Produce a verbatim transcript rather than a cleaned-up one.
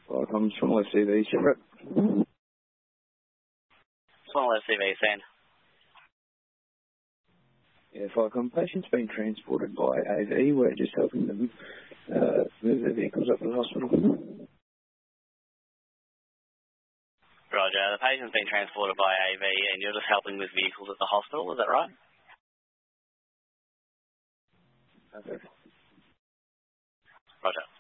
Like I'm from West C V, separate. Small S C V, send. Yeah, Ficom. Patients being transported by A V. We're just helping them uh, move their vehicles up to the hospital. Roger. The patient's been transported by A V and you're just helping with vehicles at the hospital, is that right? Okay. Roger.